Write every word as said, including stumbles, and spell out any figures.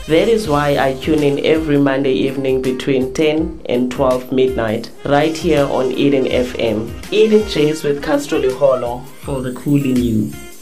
That is why I tune in every Monday evening between ten and twelve midnight, right here on Eden F M. Eden Chase with Castro Liholo for the cool in you.